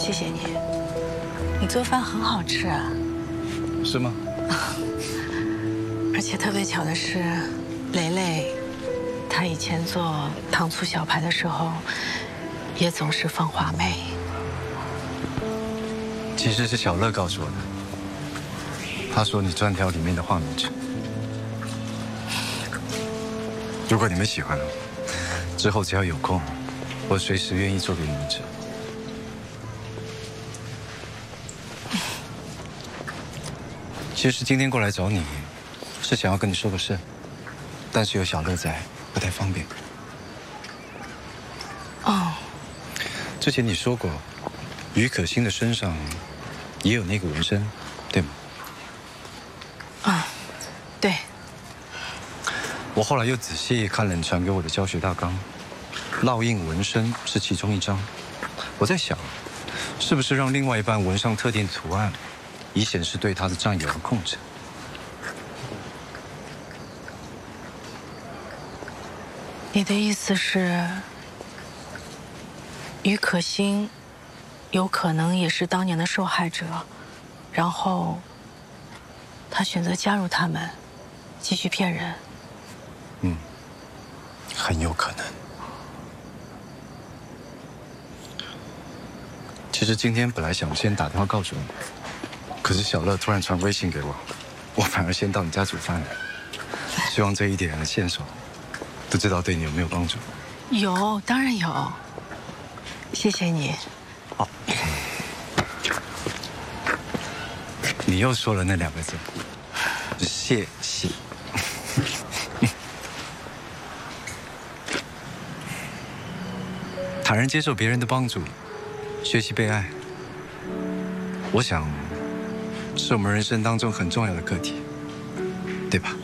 谢谢你，你做饭很好吃啊。 是吗？ 而且特别巧的是，蕾蕾，她以前做糖醋小排的时候，也总是放话梅。 其实是小乐告诉我的，他说你专挑里面的话梅吃。如果你们喜欢，之后只要有空，我随时愿意做给你们吃。其实今天过来找你，是想要跟你说个事，但是有小乐在，不太方便。 哦， 之前你说过，于可欣的身上也有那个纹身，对吗？ 啊，对。 我后来又仔细看了你传给我的教学大纲，烙印纹身是其中一张。我在想，是不是让另外一半纹上特定图案，以显示对他的占有和控制？ 你的意思是，于可欣有可能也是当年的受害者，然后他选择加入他们，继续骗人。 很有可能。其实今天本来想先打电话告诉你，可是小乐突然传微信给我，我反而先到你家煮饭了。希望这一点线索，不知道对你有没有帮助？ 有，当然有。谢谢你。 好，你又说了那2个字，谢谢。坦然接受别人的帮助，学习被爱，我想是我们人生当中很重要的课题，对吧？